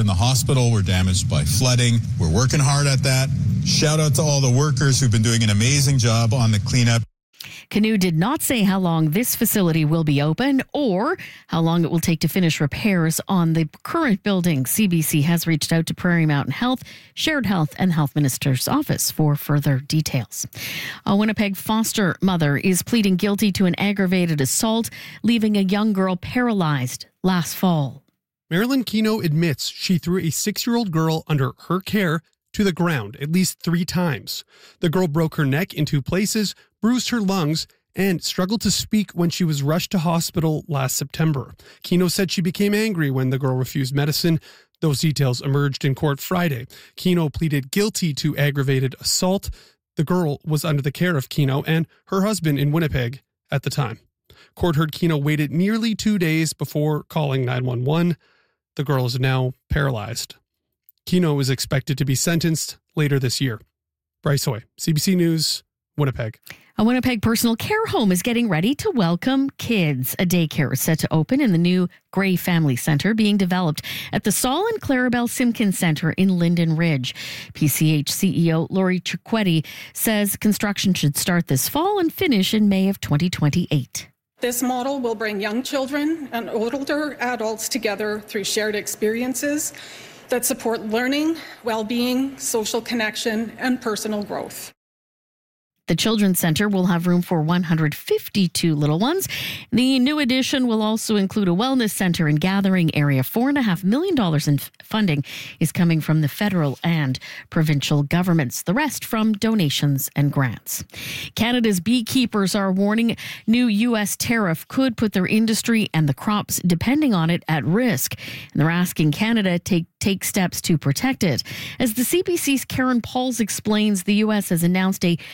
in the hospital were damaged by flooding. We're working hard at that. Shout out to all the workers who've been doing an amazing job on the cleanup. Canoe did not say how long this facility will be open or how long it will take to finish repairs on the current building. CBC has reached out to Prairie Mountain Health, Shared Health, and Health Minister's Office for further details. A Winnipeg foster mother is pleading guilty to an aggravated assault, leaving a young girl paralyzed last fall. Marilyn Keno admits she threw a 6-year-old girl under her care to the ground at least 3 times. The girl broke her neck in 2 places, bruised her lungs, and struggled to speak when she was rushed to hospital last September. Keno said she became angry when the girl refused medicine. Those details emerged in court Friday. Keno pleaded guilty to aggravated assault. The girl was under the care of Keno and her husband in Winnipeg at the time. Court heard Keno waited nearly 2 days before calling 911. The girl is now paralyzed. Keno is expected to be sentenced later this year. Bryce Hoy, CBC News, Winnipeg. A Winnipeg personal care home is getting ready to welcome kids. A daycare is set to open in the new Gray Family Centre being developed at the Saul and Clarabelle Simpkins Centre in Linden Ridge. PCH CEO Lori Cicciotti says construction should start this fall and finish in May of 2028. This model will bring young children and older adults together through shared experiences that support learning, well-being, social connection, and personal growth. The Children's Centre will have room for 152 little ones. The new addition will also include a wellness centre and gathering area. $4.5 million in funding is coming from the federal and provincial governments. The rest from donations and grants. Canada's beekeepers are warning new U.S. tariff could put their industry and the crops depending on it at risk. And they're asking Canada to take steps to protect it. As the CBC's Karen Pauls explains, the U.S. has announced a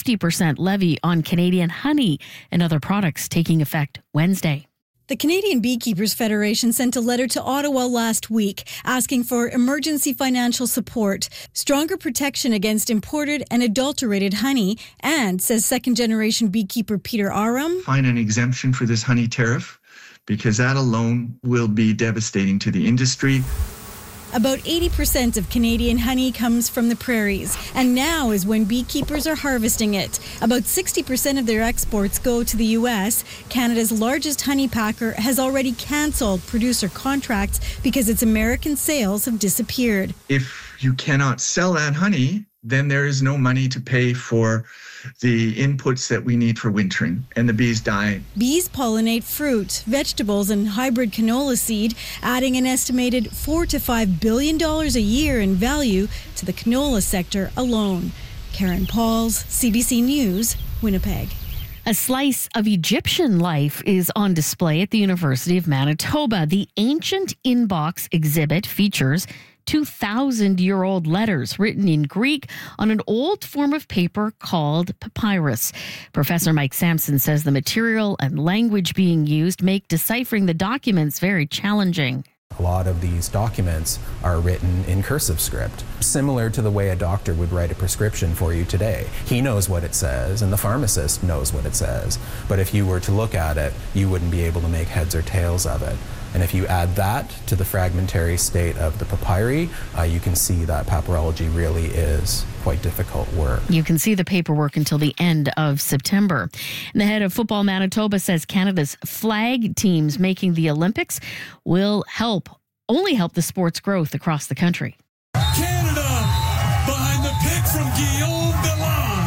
50% levy on Canadian honey and other products taking effect Wednesday. The Canadian Beekeepers Federation sent a letter to Ottawa last week asking for emergency financial support, stronger protection against imported and adulterated honey, and, says second-generation beekeeper Peter Aram, find an exemption for this honey tariff because that alone will be devastating to the industry. About 80% of Canadian honey comes from the prairies, and now is when beekeepers are harvesting it. About 60% of their exports go to the U.S. Canada's largest honey packer has already cancelled producer contracts because its American sales have disappeared. If you cannot sell that honey, then there is no money to pay for the inputs that we need for wintering, and the bees die. Bees pollinate fruit, vegetables, and hybrid canola seed, adding an estimated $4 to $5 billion a year in value to the canola sector alone. Karen Pauls, CBC News, Winnipeg. A slice of Egyptian life is on display at the University of Manitoba. The Ancient Inbox exhibit features 2,000-year-old letters written in Greek on an old form of paper called papyrus. Professor Mike Sampson says the material and language being used make deciphering the documents very challenging. A lot of these documents are written in cursive script, similar to the way a doctor would write a prescription for you today. He knows what it says, and the pharmacist knows what it says. But if you were to look at it, you wouldn't be able to make heads or tails of it. And if you add that to the fragmentary state of the papyri, you can see that papyrology really is quite difficult work. You can see the paperwork until the end of September. And the head of Football Manitoba says Canada's flag teams making the Olympics will only help the sport's growth across the country. Canada, behind the pick from Guillaume Belin,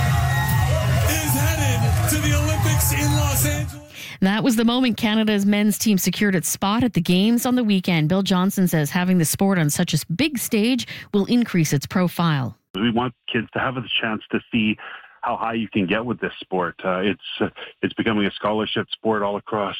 is headed to the Olympics in Los Angeles. That was the moment Canada's men's team secured its spot at the Games on the weekend. Bill Johnson says having the sport on such a big stage will increase its profile. We want kids to have the chance to see how high you can get with this sport. It's becoming a scholarship sport all across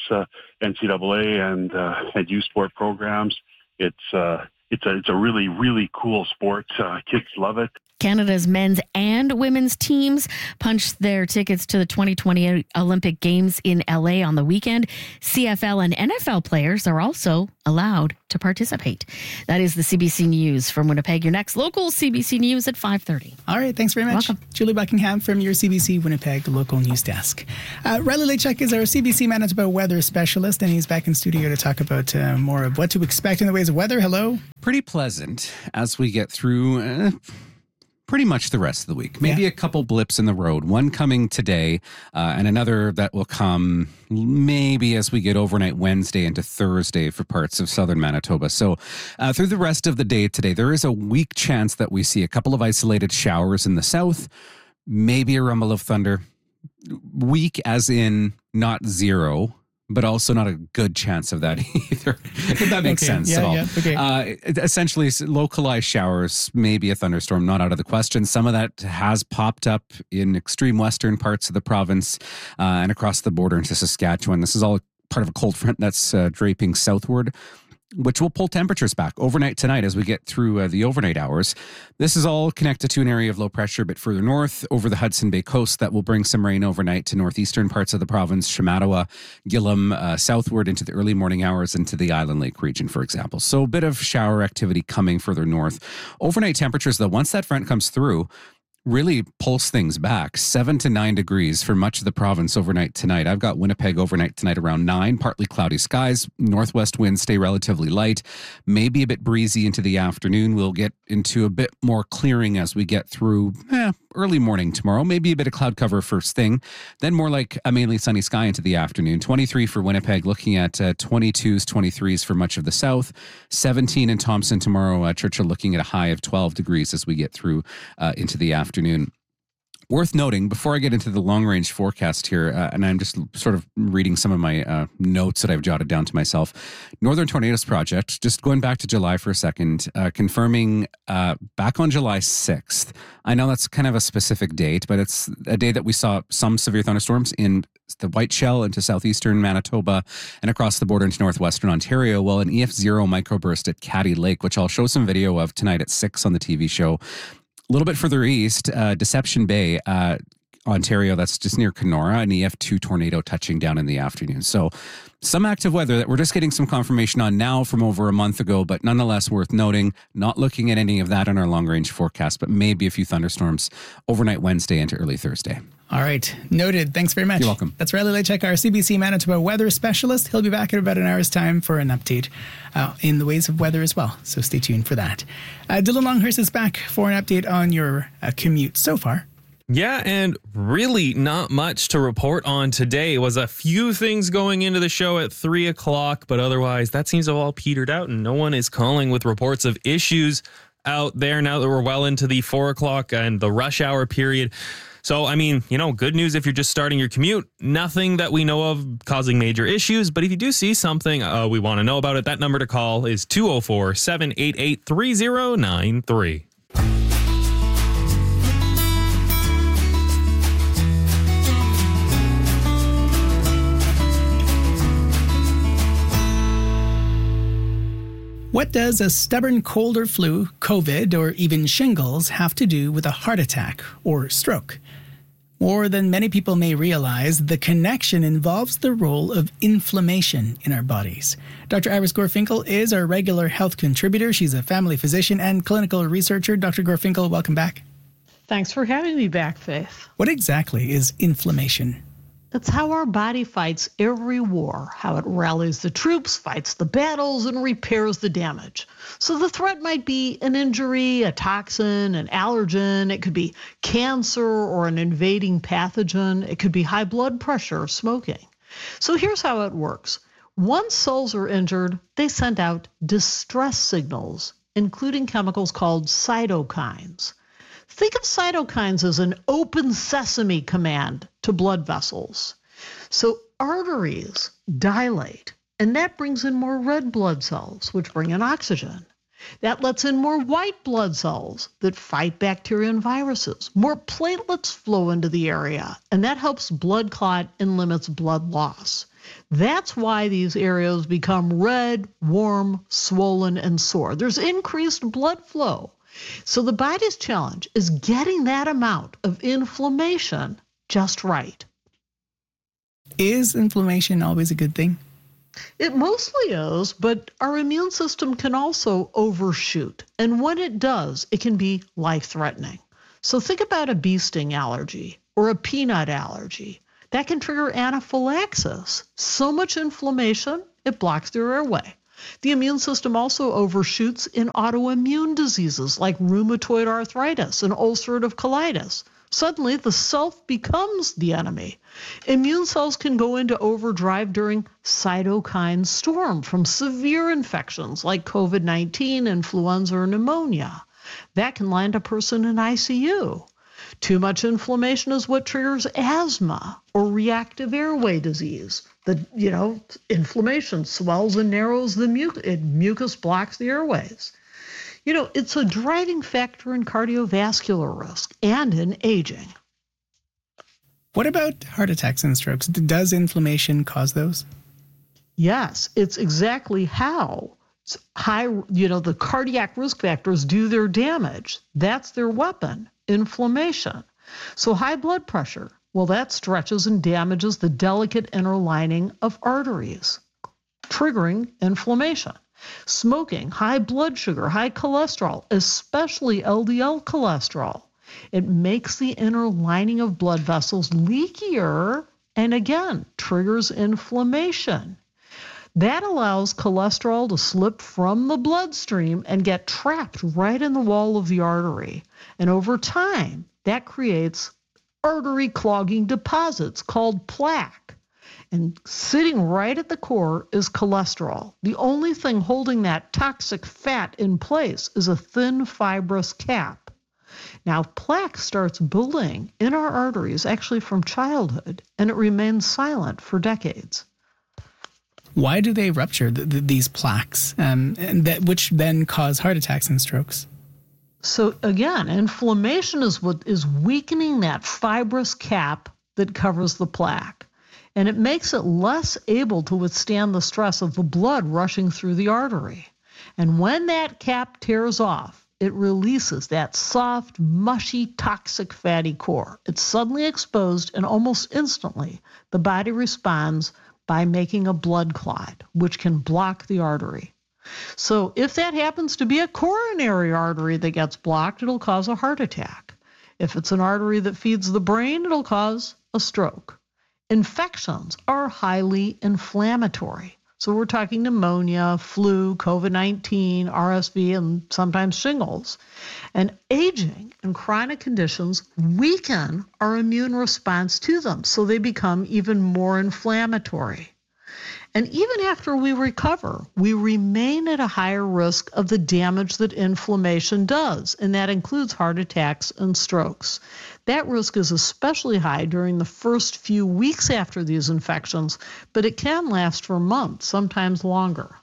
NCAA and youth sport programs. It's a really, really cool sport. Kids love it. Canada's men's and women's teams punched their tickets to the 2020 Olympic Games in LA on the weekend. CFL and NFL players are also allowed to participate. That is the CBC News from Winnipeg. Your next local CBC News at 5:30. All right, thanks very much. Welcome. Julie Buckingham from your CBC Winnipeg local news desk. Riley Lechuk is our CBC Manitoba weather specialist, and he's back in studio to talk about more of what to expect in the ways of weather. Hello. Pretty pleasant as we get through pretty much the rest of the week. Maybe a couple blips in the road. One coming today and another that will come maybe as we get overnight Wednesday into Thursday for parts of southern Manitoba. So through the rest of the day today, there is a weak chance that we see a couple of isolated showers in the south, maybe a rumble of thunder. Weak as in not zero, but also not a good chance of that either, if that makes sense at all. Essentially, localized showers, maybe a thunderstorm, not out of the question. Some of that has popped up in extreme western parts of the province and across the border into Saskatchewan. This is all part of a cold front that's draping southward, which will pull temperatures back overnight tonight as we get through the overnight hours. This is all connected to an area of low pressure a bit further north over the Hudson Bay coast that will bring some rain overnight to northeastern parts of the province, Shamattawa, Gillam, southward into the early morning hours into the Island Lake region, for example. So a bit of shower activity coming further north. Overnight temperatures, though, once that front comes through, really pulse things back. 7 to 9 degrees for much of the province overnight tonight. I've got Winnipeg overnight tonight around 9, partly cloudy skies. Northwest winds stay relatively light, maybe a bit breezy into the afternoon. We'll get into a bit more clearing as we get through early morning tomorrow. Maybe a bit of cloud cover first thing. Then more like a mainly sunny sky into the afternoon. 23 for Winnipeg, looking at 22s, 23s for much of the south. 17 in Thompson tomorrow. Churchill looking at a high of 12 degrees as we get through into the afternoon. Worth noting, before I get into the long-range forecast here, and I'm just sort of reading some of my notes that I've jotted down to myself, Northern Tornadoes Project, just going back to July for a second, confirming back on July 6th. I know that's kind of a specific date, but it's a day that we saw some severe thunderstorms in the Whiteshell into southeastern Manitoba and across the border into northwestern Ontario. Well, an EF0 microburst at Caddy Lake, which I'll show some video of tonight at 6 on the TV show. A little bit further east, Deception Bay, Ontario, that's just near Kenora, an EF2 tornado touching down in the afternoon. So some active weather that we're just getting some confirmation on now from over a month ago, but nonetheless worth noting. Not looking at any of that in our long-range forecast, but maybe a few thunderstorms overnight Wednesday into early Thursday. All right. Noted. Thanks very much. You're welcome. That's Riley Lechuk, our CBC Manitoba weather specialist. He'll be back in about an hour's time for an update in the ways of weather as well. So stay tuned for that. Dylan Longhurst is back for an update on your commute so far. Yeah, and really not much to report on today. It was a few things going into the show at 3 o'clock, but otherwise that seems to have all petered out and no one is calling with reports of issues out there now that we're well into the 4 o'clock and the rush hour period. So, I mean, good news if you're just starting your commute. Nothing that we know of causing major issues. But if you do see something we want to know about it, that number to call is 204-788-3093. What does a stubborn cold or flu, COVID, or even shingles have to do with a heart attack or stroke? More than many people may realize, the connection involves the role of inflammation in our bodies. Dr. Iris Gorfinkel is our regular health contributor. She's a family physician and clinical researcher. Dr. Gorfinkel, welcome back. Thanks for having me back, Faith. What exactly is inflammation? It's how our body fights every war, how it rallies the troops, fights the battles, and repairs the damage. So the threat might be an injury, a toxin, an allergen. It could be cancer or an invading pathogen. It could be high blood pressure or smoking. So here's how it works. Once cells are injured, they send out distress signals, including chemicals called cytokines. Think of cytokines as an open sesame command to blood vessels. So arteries dilate, and that brings in more red blood cells, which bring in oxygen. That lets in more white blood cells that fight bacteria and viruses. More platelets flow into the area, and that helps blood clot and limits blood loss. That's why these areas become red, warm, swollen, and sore. There's increased blood flow. So the body's challenge is getting that amount of inflammation just right. Is inflammation always a good thing? It mostly is, but our immune system can also overshoot. And when it does, it can be life-threatening. So think about a bee sting allergy or a peanut allergy. That can trigger anaphylaxis. So much inflammation, it blocks their airway. The immune system also overshoots in autoimmune diseases like rheumatoid arthritis and ulcerative colitis. Suddenly, the self becomes the enemy. Immune cells can go into overdrive during cytokine storm from severe infections like COVID-19, influenza, or pneumonia. That can land a person in ICU. Too much inflammation is what triggers asthma or reactive airway disease. Inflammation swells and narrows the mucus blocks the airways. It's a driving factor in cardiovascular risk and in aging. What about heart attacks and strokes? Does inflammation cause those? Yes, it's exactly how the cardiac risk factors do their damage. That's their weapon, inflammation. So high blood pressure, well, that stretches and damages the delicate inner lining of arteries, triggering inflammation. Smoking, high blood sugar, high cholesterol, especially LDL cholesterol, it makes the inner lining of blood vessels leakier and again triggers inflammation. That allows cholesterol to slip from the bloodstream and get trapped right in the wall of the artery. And over time, that creates artery clogging deposits called plaque. And sitting right at the core is cholesterol. The only thing holding that toxic fat in place is a thin fibrous cap. Now, plaque starts building in our arteries actually from childhood, and it remains silent for decades. Why do they rupture these plaques, which then cause heart attacks and strokes? So again, inflammation is what is weakening that fibrous cap that covers the plaque. And it makes it less able to withstand the stress of the blood rushing through the artery. And when that cap tears off, it releases that soft, mushy, toxic fatty core. It's suddenly exposed, and almost instantly, the body responds by making a blood clot, which can block the artery. So if that happens to be a coronary artery that gets blocked, it'll cause a heart attack. If it's an artery that feeds the brain, it'll cause a stroke. Infections are highly inflammatory. So we're talking pneumonia, flu, COVID-19, RSV, and sometimes shingles. And aging and chronic conditions weaken our immune response to them, so they become even more inflammatory. And even after we recover, we remain at a higher risk of the damage that inflammation does, and that includes heart attacks and strokes. That risk is especially high during the first few weeks after these infections, but it can last for months, sometimes longer.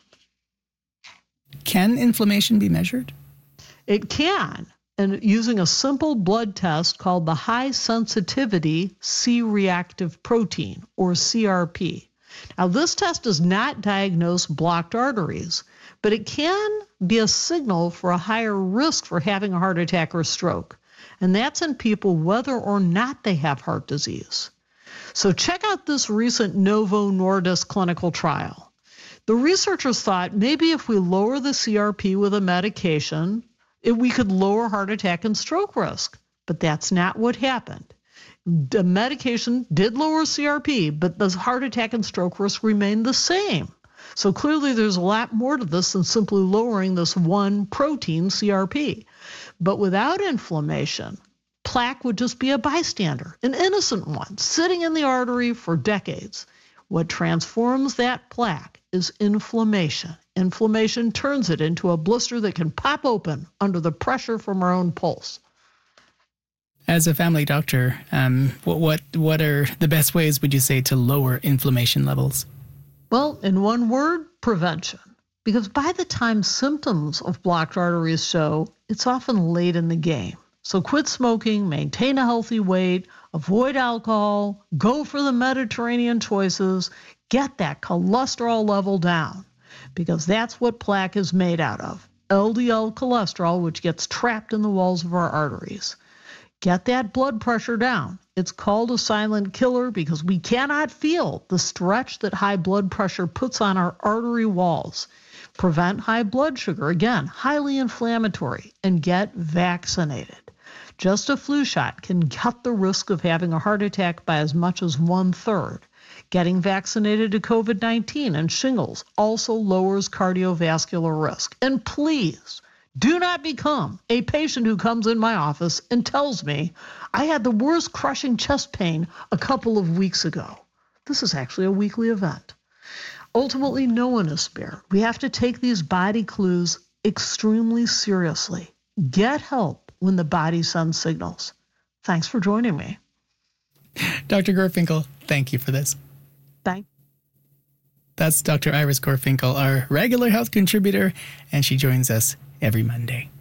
Can inflammation be measured? It can, and using a simple blood test called the high sensitivity C-reactive protein, or CRP. Now, this test does not diagnose blocked arteries, but it can be a signal for a higher risk for having a heart attack or stroke. And that's in people whether or not they have heart disease. So check out this recent Novo Nordisk clinical trial. The researchers thought maybe if we lower the CRP with a medication, we could lower heart attack and stroke risk. But that's not what happened. The medication did lower CRP, but the heart attack and stroke risk remained the same. So clearly there's a lot more to this than simply lowering this one protein, CRP. But without inflammation, plaque would just be a bystander, an innocent one, sitting in the artery for decades. What transforms that plaque is inflammation. Inflammation turns it into a blister that can pop open under the pressure from our own pulse. As a family doctor, what are the best ways, would you say, to lower inflammation levels? Well, in one word, prevention. Because by the time symptoms of blocked arteries show, it's often late in the game. So quit smoking, maintain a healthy weight, avoid alcohol, go for the Mediterranean choices, get that cholesterol level down. Because that's what plaque is made out of. LDL cholesterol, which gets trapped in the walls of our arteries. Get that blood pressure down. It's called a silent killer because we cannot feel the stretch that high blood pressure puts on our artery walls. Prevent high blood sugar, again, highly inflammatory, and get vaccinated. Just a flu shot can cut the risk of having a heart attack by as much as 1/3. Getting vaccinated to COVID-19 and shingles also lowers cardiovascular risk. And please, do not become a patient who comes in my office and tells me I had the worst crushing chest pain a couple of weeks ago. This is actually a weekly event. Ultimately, no one is spared. We have to take these body clues extremely seriously. Get help when the body sends signals. Thanks for joining me. Dr. Gorfinkel, thank you for this. That's Dr. Iris Gorfinkel, our regular health contributor, and she joins us every Monday.